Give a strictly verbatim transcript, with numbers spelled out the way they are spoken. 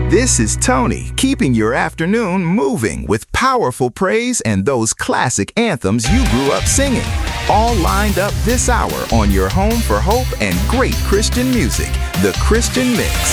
This is Tony, keeping your afternoon moving with powerful praise and those classic anthems you grew up singing. All lined up this hour on your home for hope and great Christian music, The Christian Mix.